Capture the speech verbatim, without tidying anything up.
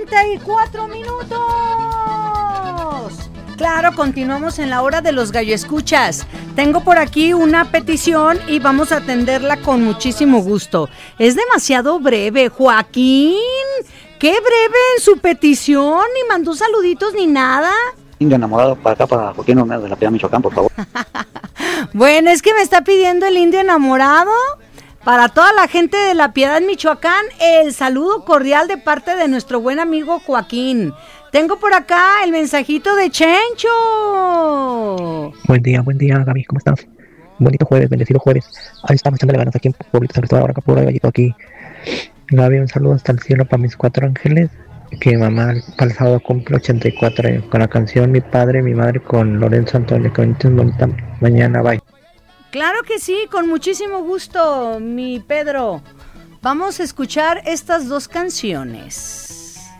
cuarenta y cuatro minutos. Claro, continuamos en la hora de los gallo escuchas. Tengo por aquí una petición y vamos a atenderla con muchísimo gusto. Es demasiado breve, Joaquín. Qué breve en su petición, ni mandó saluditos ni nada. Indio enamorado para acá, para Joaquín Romero de la Piedad, Michoacán, por favor. Bueno, es que me está pidiendo el indio enamorado. Para toda la gente de La Piedad, Michoacán, el saludo cordial de parte de nuestro buen amigo Joaquín. Tengo por acá el mensajito de Chencho. Buen día, buen día, Gaby, ¿cómo estás? Bonito jueves, bendecido jueves. Ahí estamos echándole ganas aquí en Pueblito San Cristóbal, ahora puro gallito aquí. Gaby, un saludo hasta el cielo para mis cuatro ángeles. Que mi mamá para el sábado cumple ochenta y cuatro años. Con la canción Mi Padre, Mi Madre con Lorenzo Antonio. Que bonita, bonita mañana, bye. Claro que sí, con muchísimo gusto, mi Pedro. Vamos a escuchar estas dos canciones.